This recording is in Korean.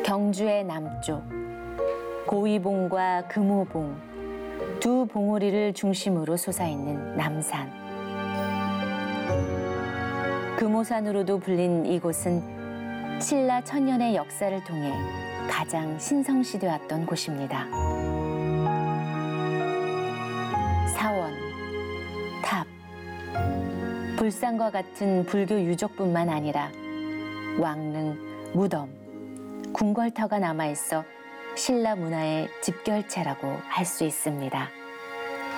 경주의 남쪽, 고위봉과 금호봉, 두 봉우리를 중심으로 솟아있는 남산. 금호산으로도 불린 이곳은 신라 천년의 역사를 통해 가장 신성시되었던 곳입니다. 사원, 탑, 불상과 같은 불교 유적뿐만 아니라 왕릉, 무덤, 궁궐터가 남아있어 신라 문화의 집결체라고 할 수 있습니다.